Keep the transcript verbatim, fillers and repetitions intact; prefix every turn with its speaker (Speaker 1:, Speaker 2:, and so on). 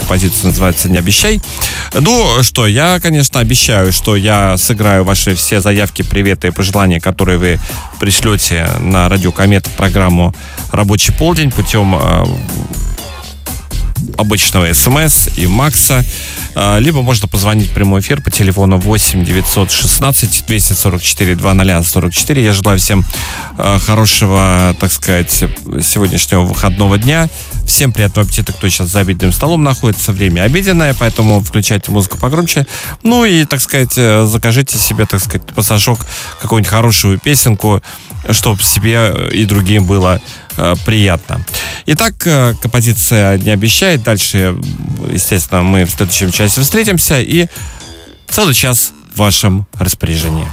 Speaker 1: композиция называется «Не обещай». Ну что, я, конечно, обещаю, что я сыграю ваши все заявки, приветы и пожелания, которые вы пришлете на радио Комета в программу «Рабочий полдень» путем э, обычного СМС и Макса. Либо можно позвонить в прямой эфир по телефону восемь девятьсот шестнадцать двести сорок четыре двадцать сорок четыре. Я желаю всем хорошего, так сказать, сегодняшнего выходного дня. Всем приятного аппетита, кто сейчас за обеденным столом находится. Время обеденное, поэтому включайте музыку погромче. Ну и, так сказать, закажите себе, так сказать, пассажок, какую-нибудь хорошую песенку, чтобы себе и другим было э, приятно. Итак, э, композиция «Не обещает». Дальше, естественно, мы в следующем часе встретимся. И целый час в вашем распоряжении.